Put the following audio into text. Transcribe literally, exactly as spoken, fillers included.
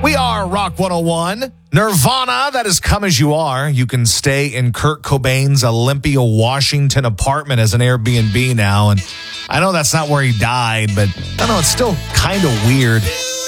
We are Rock one oh one. Nirvana, that is Come As You Are. You can stay in Kurt Cobain's Olympia, Washington apartment as an Airbnb now. And I know that's not where he died, but I don't know, it's still kind of weird.